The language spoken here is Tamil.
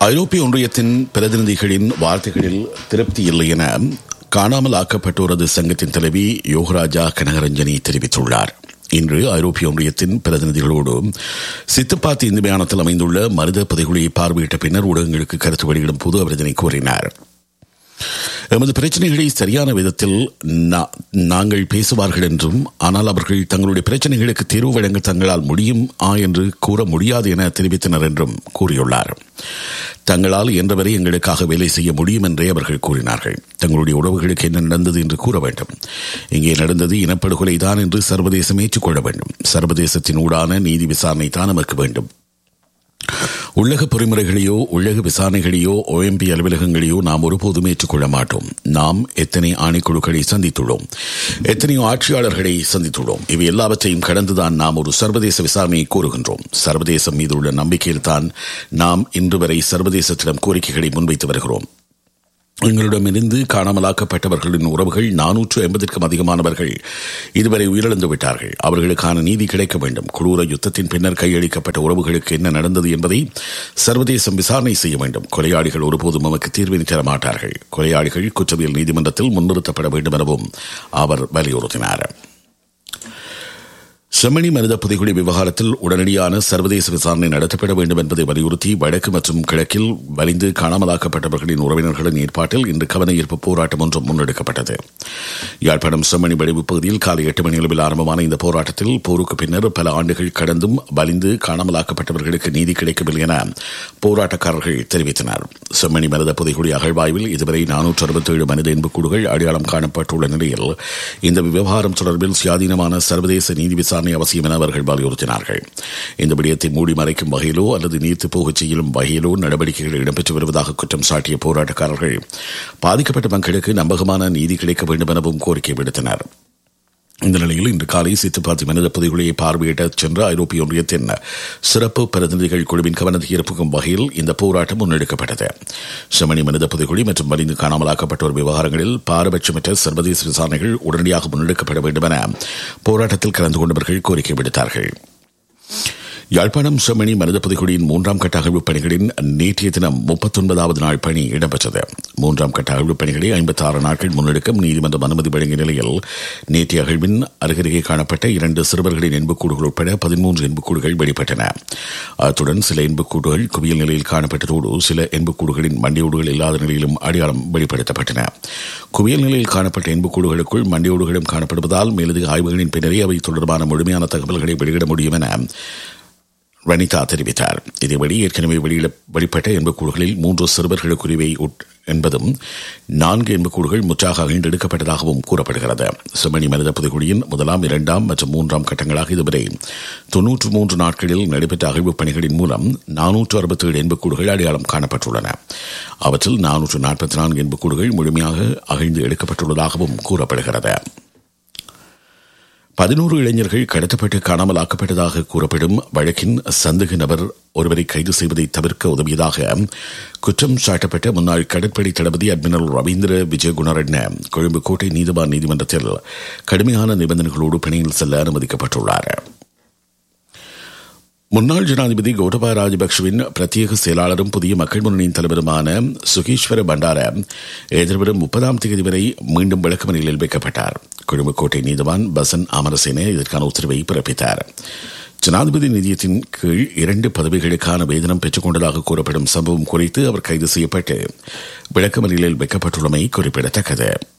ஐரோப்பிய ஒன்றியத்தின் பிரதிநிதிகளின் வார்த்தைகளில் திருப்தி இல்லை என காணாமல் ஆக்கப்பட்டோரது சங்கத்தின் தலைவி யோகராஜா கனகரஞ்சனி தெரிவித்துள்ளார். இன்று ஐரோப்பிய ஒன்றியத்தின் பிரதிநிதிகளோடு சித்துப்பாத்தி இந்து மயானத்தில் அமைந்துள்ள மருத புதைகுழியை பார்வையிட்ட பின்னர் ஊடகங்களுக்கு கருத்து வெளியிடும் போது அவர் இதனை கூறினார். எமது பிரச்சனைகளை சரியான விதத்தில் நாங்கள் பேசுவார்கள் என்றும், ஆனால் அவர்கள் தங்களுடைய பிரச்சனைகளுக்கு தீர்வு வழங்க தங்களால் முடியும் என்று கூற முடியாது என தெரிவித்தனர் என்றும் கூறியுள்ளார். தங்களால் இயன்றவரை எங்களுக்காக வேலை செய்ய முடியும் என்றே அவர்கள் கூறினார்கள். தங்களுடைய உறவுகளுக்கு என்ன நடந்தது என்று கூற வேண்டும். இங்கே நடந்தது இனப்படுகொலை தான் என்று சர்வதேசம் ஏற்றுக்கொள்ள வேண்டும். சர்வதேசத்தின் ஊடான நீதி விசாரணை தான் நமக்கு வேண்டும். உள்ளக பொறிமுறைகளையோ உள்ளக விசாரணைகளையோ OMP அலுவலகங்களையோ நாம் ஒருபோதும் ஏற்றுக்கொள்ள மாட்டோம். நாம் எத்தனை ஆணைக்குழுக்களை சந்தித்துள்ளோம், எத்தனையோ ஆட்சியாளர்களை சந்தித்துள்ளோம். இவை எல்லாவற்றையும் கடந்துதான் நாம் ஒரு சர்வதேச விசாரணையை கோருகின்றோம். சர்வதேசம் மீது உள்ள நம்பிக்கையில் தான் நாம் இன்று வரை சர்வதேசத்திடம் கோரிக்கைகளை முன்வைத்து வருகிறோம். எங்களிடமிருந்து காணாமலாக்கப்பட்டவர்களின் உறவுகள் 450க்கும் அதிகமானவர்கள் இதுவரை உயிரிழந்து விட்டார்கள். அவர்களுக்கான நீதி கிடைக்க வேண்டும். கொடூர யுத்தத்தின் பின்னர் கையளிக்கப்பட்ட உறவுகளுக்கு என்ன நடந்தது என்பதை சர்வதேசம் விசாரணை செய்ய வேண்டும். கொலையாளிகள் ஒருபோதும் நமக்கு தீர்வினை தர மாட்டார்கள். கொலையாளிகள் குற்றவியல் நீதிமன்றத்தில் முன்னிறுத்தப்பட வேண்டும் எனவும் அவர் வலியுறுத்தினார். செம்மணி மனித புதைகுழி விவகாரத்தில் உடனடியான சர்வதேச விசாரணை நடத்தப்பட வேண்டும் என்பதை வலியுறுத்தி வடக்கு மற்றும் கிழக்கில் வலிந்து காணாமலாக்கப்பட்டவர்களின் உறவினர்களின் ஏற்பாட்டில் இன்று கவன ஈர்ப்பு போராட்டம் ஒன்றும் முன்னெடுக்கப்பட்டது. யாழ்ப்பாணம் செம்மணி வடிவு பகுதியில் காலை 8 மணி அளவில் ஆரம்பமான இந்த போராட்டத்தில் போருக்கு பின்னர் பல ஆண்டுகள் கடந்தும் வலிந்து காணாமலாக்கப்பட்டவர்களுக்கு நீதி கிடைக்கவில்லை என போராட்டக்காரர்கள் தெரிவித்தனர். செம்மணி மனித புதைகுழி அகழ்வாய்வில் இதுவரை 467 மனித எண்புக்கூடுகள் அடையாளம் காணப்பட்டுள்ள நிலையில் இந்த விவகாரம் தொடர்பில் சுயாதீனமான சர்வதேச நீதி விசாரணை அவசியம் என அவர்கள் வலியுறுத்தினார்கள். இந்த விடயத்தை மூடி மறைக்கும் வகையிலோ அல்லது நீர்த்து போகச் செய்யும் வகையிலோ நடவடிக்கைகள் இடம்பெற்று வருவதாக குற்றம் சாட்டிய போராட்டக்காரர்கள் பாதிக்கப்பட்ட மக்களுக்கு நம்பகமான நீதி கிடைக்க வேண்டும் எனவும் கோரிக்கை விடுத்தனர். இந்த நிலையில் இன்று காலை சித்துப்பாத்தி மனித புதைகுழியை பார்வையிட சென்ற ஐரோப்பிய ஒன்றியத்தின் சிறப்பு பிரதிநிதிகள் குழுவின் கவனத்தை ஈர்க்கும் வகையில் இந்த போராட்டம் முன்னெடுக்கப்பட்டது. செம்மணி மனித புதைகுழி மற்றும் வலிந்து காணாமலாக்கப்பட்டோர் விவகாரங்களில் பாரபட்சமற்ற சர்வதேச விசாரணைகள் உடனடியாக முன்னெடுக்கப்பட வேண்டும் என போராட்டத்தில் கலந்து கொண்டவர்கள் கோரிக்கை விடுத்தார்கள். யாழ்ப்பாணம் செம்மணி மனித புதைகுழியின் 3ஆம் கட்ட அகழ்வுப் பணிகளின் நேற்றைய தினம் 39வது நாள் பணி இடம்பெற்றது. 3ஆம் கட்ட அகழ்வுப் பணிகளை 56 நாட்கள் முன்னெடுக்க நீதிமன்றம் அனுமதி வழங்கிய நிலையில் நேற்றைய அகழ்வின் அருகருகே காணப்பட்ட 2 சிறுவர்களின் எண்புக்கூடுகள் உட்பட 13 எண்புக்கூடுகள் வெளிப்பட்டன. அத்துடன் சில எண்புக்கூடுகள் குவியல் நிலையில் காணப்பட்டதோடு சில எண்புக்கூடுகளின் மண்டையோடுகள் இல்லாத நிலையிலும் அடையாளம் வெளிப்படுத்தப்பட்டன. குவியல் நிலையில் காணப்பட்ட எண்புக்கூடுகளுக்குள் மண்டையோடுகளும் காணப்படுவதால் மேலதிக ஆய்வுகளின் பின்னரே அவை தொடர்பான முழுமையான தகவல்களை வெளியிட முடியும் என வனிதா தெரிவித்தார். இதேபடி ஏற்கனவே வெளிப்பட்ட எண்புக்கூடுகளில் 3 சிறுவர்களுக்குரிவை என்பதும் 4 எண்புக்கூடுகள் முற்றாக அகழ்ந்தெடுக்கப்பட்டதாகவும் கூறப்படுகிறது. செம்மணி மனித புதைகுழியின் 1ஆம் 2ஆம் மற்றும் 3ஆம் கட்டங்களாக இதுவரை 93 நாட்களில் நடைபெற்ற அகழ்வுப் பணிகளின் மூலம் 467 எண்புக்கூடுகள் அடையாளம் காணப்பட்டுள்ளன. அவற்றில் 444 எண்புக்கூடுகள் முழுமையாக அகழ்ந்து எடுக்கப்பட்டுள்ளதாகவும் கூறப்படுகிறது. 11 இளைஞர்கள் கடத்தப்பட்டு காணாமல் ஆக்கப்பட்டதாக கூறப்படும் வழக்கின் சந்தேக நபர் ஒருவரை கைது செய்வதை தவிர்க்க உதவியதாக குற்றம் சாட்டப்பட்ட முன்னாள் கடற்படை தளபதி அட்மிரல் ரவீந்திர விஜயகுணரட்ன கொழும்பு கோட்டை நீதிவான் நீதிமன்றத்தில் கடுமையான நிபந்தனைகளோடு பிணையில் செல்ல அனுமதிக்கப்பட்டுள்ளார். முன்னாள் ஜனாதிபதி கோட்டபாய ராஜபக்சவின் பிரத்யேக செயலாளரும் புதிய மக்கள் முன்னணியின் தலைவருமான சுகீஸ்வர பண்டார எதிர்வரும் 30ஆம் தேதி வரை மீண்டும் விளக்கமறியலில் வைக்கப்பட்டார். கொழும்பு கோட்டை நீதிவான் பசன் அமரசேன இதற்கான உத்தரவை பிறப்பித்தார். ஜனாதிபதி நிதியத்தின் கீழ் 2 பதவிகளுக்கான வேதனம் பெற்றுக் கொண்டதாக கூறப்படும் சம்பவம் குறித்து அவர் கைது செய்யப்பட்டு விளக்கமறியலில் வைக்கப்பட்டுள்ளமை குறிப்பிடத்தக்கது.